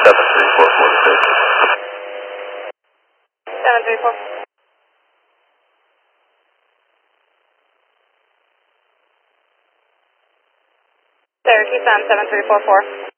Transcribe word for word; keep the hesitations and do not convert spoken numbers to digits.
seven three four four to safety. seven three four. Syracuse on seven three four four.